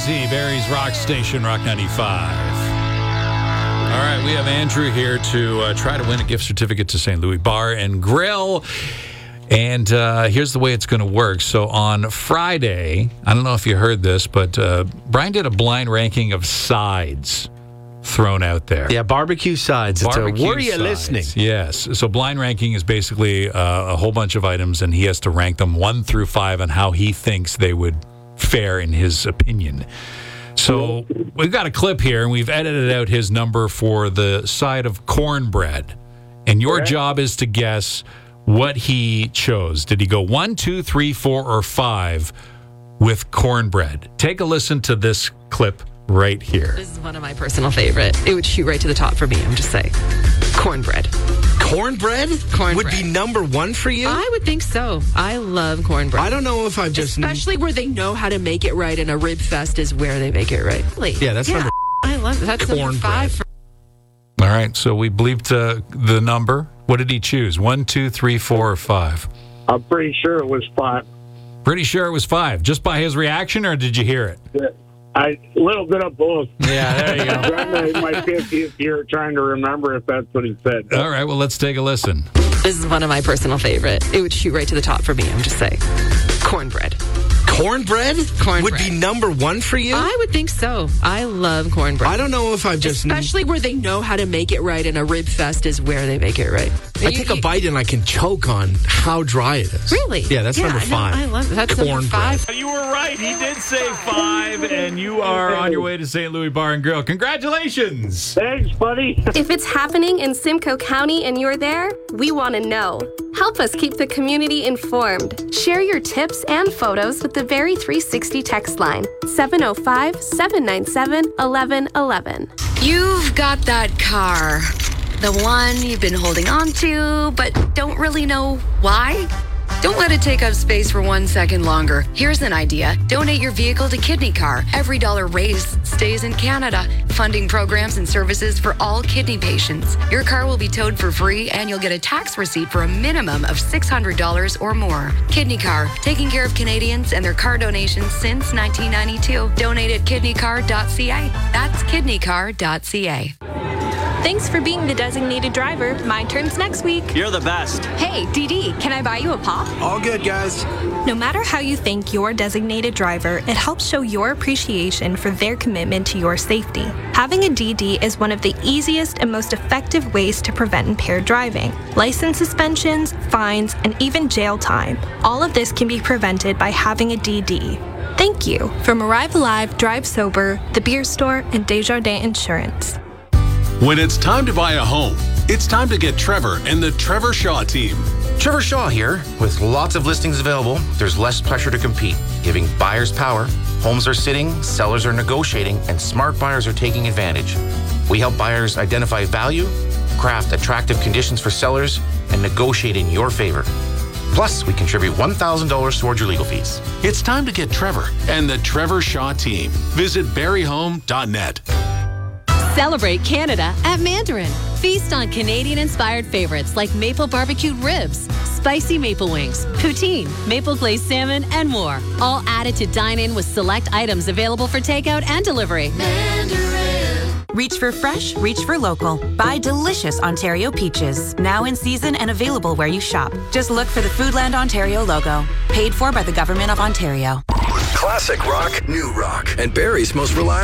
Easy, Barry's Rock Station, Rock 95. All right, we have Andrew here to try to win a gift certificate to St. Louis Bar and Grill. And here's the way it's going to work. So on Friday, I don't know if you heard this, but Brian did a blind ranking of sides thrown out there. Yeah, barbecue sides. Barbecue were you sides. listening? Yes. So blind ranking is basically a whole bunch of items, and he has to rank them 1 through 5 on how he thinks they would fare in his opinion. So we've got a clip here, and we've edited out his number for the side of cornbread. And your job is to guess what he chose. Did he go 1, 2, 3, 4, or 5 with cornbread? Take a listen to this clip right here. This is one of my personal favorite. It would shoot right to the top for me, I'm just saying. Cornbread. Cornbread? Cornbread. Would be number one for you? I would think so. I love cornbread. I don't know if I've just... Especially where they know how to make it right, and a rib fest is where they make it right. Really? Yeah, that's number... I love it. That's number Cornbread. 5 for All right, so we bleeped the number. What did he choose? 1, 2, 3, 4, or 5? I'm pretty sure it was 5. Pretty sure it was 5. Just by his reaction, or did you hear it? A little bit of both. Yeah, there you go. I'm in my 50th year trying to remember if that's what he said. All right, well, let's take a listen. This is one of my personal favorite. It would shoot right to the top for me, I'm just saying. Cornbread. Cornbread? Cornbread. Would be number one for you? I would think so. I love cornbread. I don't know if I've just... Especially where they know how to make it right, and a rib fest is where they make it right. I take a bite and I can choke on how dry it is. Really? Yeah, that's number 5. No, I love it. That's number Cornbread. 5. You were right. He did say 5, and you are on your way to St. Louis Bar and Grill. Congratulations. Thanks, buddy. If it's happening in Simcoe County and you're there, we want to know. Help us keep the community informed. Share your tips and photos with the Very 360 text line, 705-797-1111. You've got that car. The one you've been holding on to, but don't really know why? Don't let it take up space for 1 second longer. Here's an idea. Donate your vehicle to Kidney Car. Every dollar raised stays in Canada, funding programs and services for all kidney patients. Your car will be towed for free, and you'll get a tax receipt for a minimum of $600 or more. Kidney Car, taking care of Canadians and their car donations since 1992. Donate at kidneycar.ca. That's kidneycar.ca. Thanks for being the designated driver. My turn's next week. You're the best. Hey, DD, can I buy you a pop? All good, guys. No matter how you thank your designated driver, it helps show your appreciation for their commitment to your safety. Having a DD is one of the easiest and most effective ways to prevent impaired driving. License suspensions, fines, and even jail time. All of this can be prevented by having a DD. Thank you from Arrive Alive, Drive Sober, The Beer Store, and Desjardins Insurance. When it's time to buy a home, it's time to get Trevor and the Trevor Shaw team. Trevor Shaw here. With lots of listings available, there's less pressure to compete, giving buyers power. Homes are sitting, sellers are negotiating, and smart buyers are taking advantage. We help buyers identify value, craft attractive conditions for sellers, and negotiate in your favor. Plus, we contribute $1,000 towards your legal fees. It's time to get Trevor and the Trevor Shaw team. Visit berryhome.net. Celebrate Canada at Mandarin. Feast on Canadian-inspired favorites like maple barbecued ribs, spicy maple wings, poutine, maple glazed salmon, and more. All added to dine in with select items available for takeout and delivery. Mandarin. Reach for fresh, reach for local. Buy delicious Ontario peaches. Now in season and available where you shop. Just look for the Foodland Ontario logo. Paid for by the Government of Ontario. Classic rock, new rock, and Barry's most reliable